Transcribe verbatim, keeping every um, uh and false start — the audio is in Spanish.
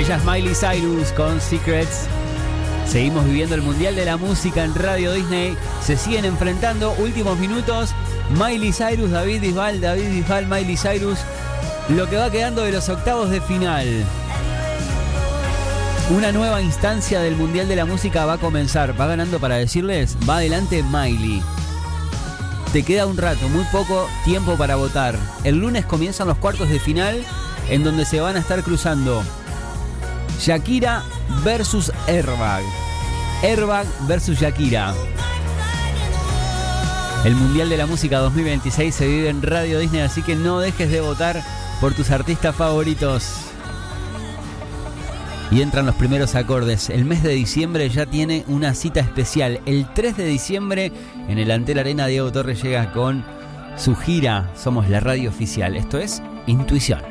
Ella es Miley Cyrus con Secrets. Seguimos viviendo el Mundial de la Música en Radio Disney. Se siguen enfrentando, últimos minutos. Miley Cyrus, David Bisbal, David Bisbal, Miley Cyrus. Lo que va quedando de los octavos de final. Una nueva instancia del Mundial de la Música va a comenzar. Va ganando, para decirles, va adelante Miley. Te queda un rato, muy poco tiempo para votar. El lunes comienzan los cuartos de final, en donde se van a estar cruzando Shakira versus Airbag. Airbag versus Shakira. El Mundial de la Música dos mil veintiséis se vive en Radio Disney, así que no dejes de votar por tus artistas favoritos. Y entran los primeros acordes. El mes de diciembre ya tiene una cita especial. El tres de diciembre en el Antel Arena, Diego Torres llega con su gira Somos la Radio Oficial. Esto es Intuición.